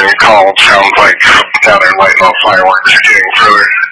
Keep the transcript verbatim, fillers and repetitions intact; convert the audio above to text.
been called. Sounds like down there lighting off fireworks, getting further.